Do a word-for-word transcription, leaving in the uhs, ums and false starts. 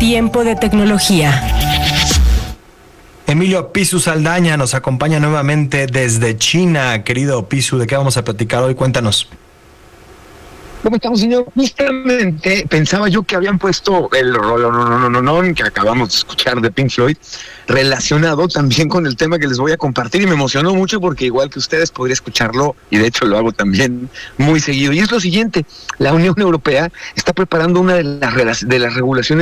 Tiempo de tecnología. Emilio Pisu Saldaña nos acompaña nuevamente desde China. Querido Pisu, ¿de qué vamos a platicar hoy? Cuéntanos. ¿Cómo estamos, señor? Justamente pensaba yo que habían puesto el rolón que acabamos de escuchar de Pink Floyd relacionado también con el tema que les voy a compartir, y me emocionó mucho porque igual que ustedes podría escucharlo, y de hecho lo hago también muy seguido. Y es lo siguiente: la Unión Europea está preparando una de las, de las regulaciones